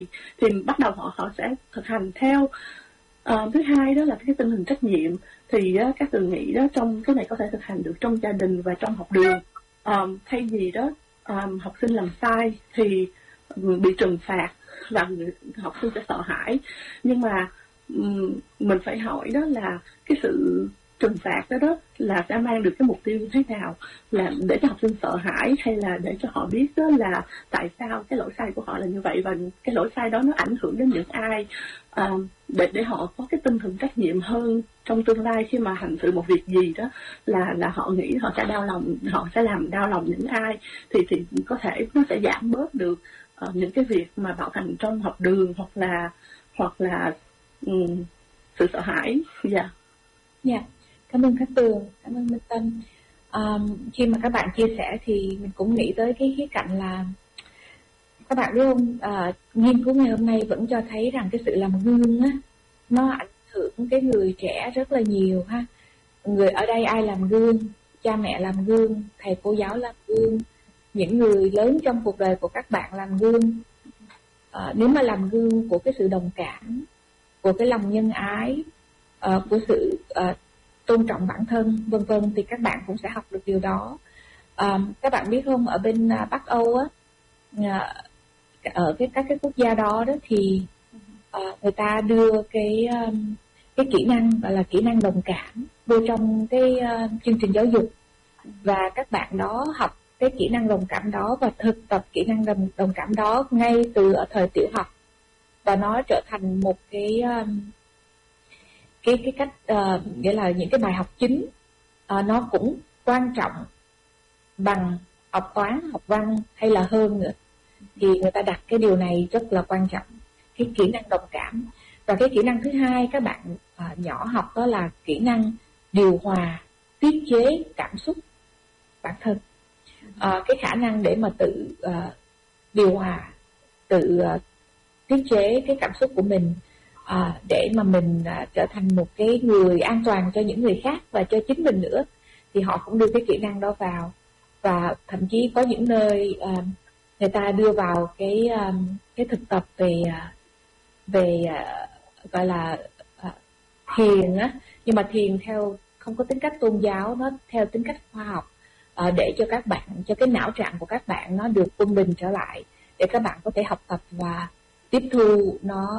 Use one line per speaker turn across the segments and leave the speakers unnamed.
thì bắt đầu họ sẽ thực hành theo. Thứ hai đó là cái tinh thần trách nhiệm, thì các Tường nghĩ đó trong cái này có thể thực hành được trong gia đình và trong học đường. Thay vì đó học sinh làm sai thì bị trừng phạt và học sinh sẽ sợ hãi, nhưng mà mình phải hỏi đó là cái sự trừng phạt đó là sẽ mang được cái mục tiêu như thế nào, là để cho học sinh sợ hãi hay là để cho họ biết đó là tại sao cái lỗi sai của họ là như vậy và cái lỗi sai đó nó ảnh hưởng đến những ai, để họ có cái tinh thần trách nhiệm hơn trong tương lai khi mà hành sự một việc gì đó, là họ nghĩ họ sẽ đau lòng, họ sẽ làm đau lòng những ai, thì có thể nó sẽ giảm bớt được những cái việc mà bạo hành trong học đường hoặc là sự sợ hãi.
Dạ, cảm ơn các Tường, cảm ơn Minh Tân. Khi mà các bạn chia sẻ thì mình cũng nghĩ tới cái khía cạnh là các bạn biết không, nghiên cứu ngày hôm nay vẫn cho thấy rằng cái sự làm gương á, nó ảnh hưởng cái người trẻ rất là nhiều ha. Người ở đây ai làm gương? Cha mẹ làm gương, thầy cô giáo làm gương, những người lớn trong cuộc đời của các bạn làm gương. Nếu mà làm gương của cái sự đồng cảm, của cái lòng nhân ái, của sự tôn trọng bản thân, vân vân, thì các bạn cũng sẽ học được điều đó. Các bạn biết không, ở bên Bắc Âu á, ở các cái quốc gia đó thì người ta đưa cái kỹ năng gọi là kỹ năng đồng cảm vô trong cái chương trình giáo dục, và các bạn đó học cái kỹ năng đồng cảm đó và thực tập kỹ năng đồng cảm đó ngay từ ở thời tiểu học, và nó trở thành một cái cách nghĩa là những cái bài học chính. Nó cũng quan trọng bằng học toán, học văn hay là hơn nữa, thì người ta đặt cái điều này rất là quan trọng, cái kỹ năng đồng cảm. Và cái kỹ năng thứ hai các bạn nhỏ học đó là kỹ năng điều hòa, tiết chế cảm xúc bản thân. Cái khả năng để mà tự điều hòa, tự tiết chế cái cảm xúc của mình, để mà mình trở thành một cái người an toàn cho những người khác và cho chính mình nữa, thì họ cũng đưa cái kỹ năng đó vào. Và thậm chí có những nơi người ta đưa vào cái thực tập về gọi là thiền á, nhưng mà thiền theo không có tính cách tôn giáo, nó theo tính cách khoa học, để cho các bạn, cho cái não trạng của các bạn nó được quân bình trở lại, để các bạn có thể học tập và tiếp thu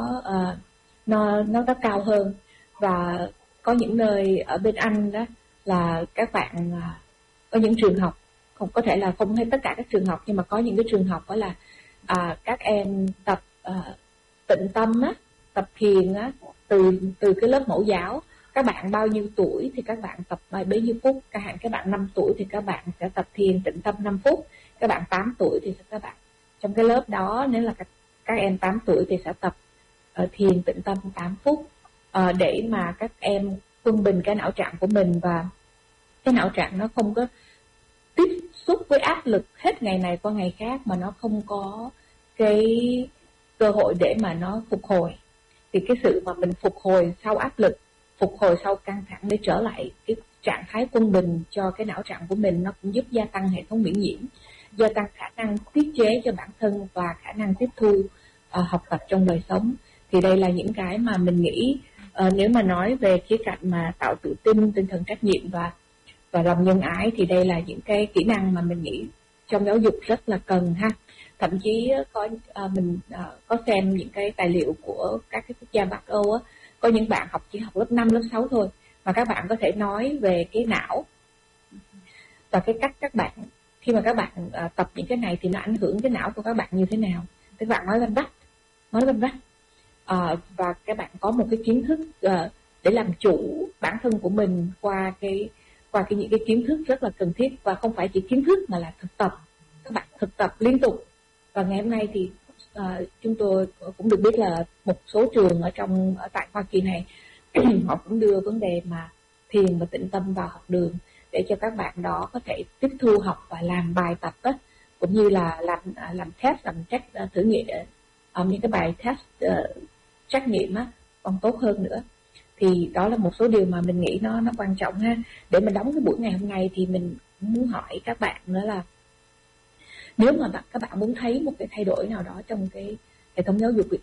nó cao hơn. Và có những nơi ở bên Anh đó là các bạn có những trường học, không có thể là không hay tất cả các trường học, nhưng mà có những cái trường học đó là các em tập tịnh tâm á, tập thiền á, từ cái lớp mẫu giáo. Các bạn bao nhiêu tuổi thì các bạn tập bấy nhiêu phút. Các bạn 5 tuổi thì các bạn sẽ tập thiền tịnh tâm 5 phút. Các bạn 8 tuổi thì các bạn trong cái lớp đó, nếu là các em 8 tuổi thì sẽ tập thiền tịnh tâm 8 phút, để mà các em quân bình cái não trạng của mình, và cái não trạng nó không có tiếp xúc với áp lực hết ngày này qua ngày khác, mà nó không có cái cơ hội để mà nó phục hồi. Thì cái sự mà mình phục hồi sau áp lực, phục hồi sau căng thẳng để trở lại cái trạng thái quân bình cho cái não trạng của mình, nó cũng giúp gia tăng hệ thống miễn nhiễm, gia tăng khả năng tiết chế cho bản thân và khả năng tiếp thu học tập trong đời sống. Thì đây là những cái mà mình nghĩ nếu mà nói về khía cạnh mà tạo tự tin, tinh thần trách nhiệm và lòng nhân ái, thì đây là những cái kỹ năng mà mình nghĩ trong giáo dục rất là cần ha. Thậm chí mình có xem những cái tài liệu của các cái quốc gia Bắc Âu á, có những bạn chỉ học lớp 5, lớp 6 thôi, mà các bạn có thể nói về cái não và cái cách các bạn, khi mà các bạn tập những cái này thì nó ảnh hưởng cái não của các bạn như thế nào. Các bạn nói vanh vách, và các bạn có một cái kiến thức để làm chủ bản thân của mình qua những cái kiến thức rất là cần thiết, và không phải chỉ kiến thức mà là thực tập. Các bạn thực tập liên tục. Và ngày hôm nay thì chúng tôi cũng được biết là một số trường ở tại Hoa Kỳ này họ cũng đưa vấn đề mà thiền và tĩnh tâm vào học đường, để cho các bạn đó có thể tiếp thu học và làm bài tập á, cũng như là làm test, làm check, thử nghiệm những cái bài test trắc nghiệm á, còn tốt hơn nữa. Thì đó là một số điều mà mình nghĩ nó quan trọng ha. Để mà đóng cái buổi ngày hôm nay thì mình muốn hỏi các bạn nữa là, nếu mà các bạn muốn thấy một cái thay đổi nào đó trong hệ thống giáo dục Việt